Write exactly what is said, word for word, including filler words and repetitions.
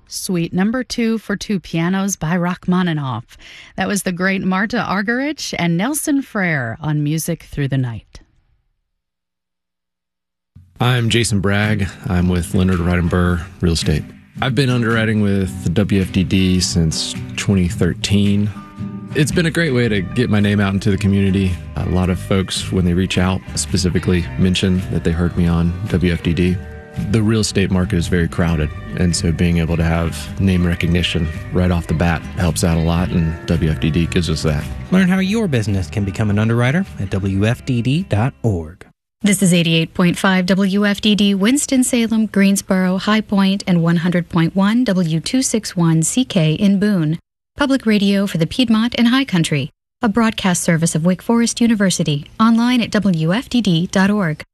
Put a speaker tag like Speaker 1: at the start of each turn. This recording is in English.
Speaker 1: Suite number two for two pianos by Rachmaninoff. That was the great Marta Argerich and Nelson Frere on Music Through the Night.
Speaker 2: I'm Jason Bragg. I'm with Leonard Wright and Burr Real Estate. I've been underwriting with the W F D D since twenty thirteen. It's been a great way to get my name out into the community. A lot of folks, when they reach out, specifically mention that they heard me on W F D D. The real estate market is very crowded, and so being able to have name recognition right off the bat helps out a lot, and W F D D gives us that.
Speaker 3: Learn how your business can become an underwriter at W F D D dot org.
Speaker 1: This is eighty-eight point five W F D D, Winston-Salem, Greensboro, High Point, and one hundred point one W two sixty-one C K in Boone. Public radio for the Piedmont and High Country. A broadcast service of Wake Forest University. Online at W F D D dot org.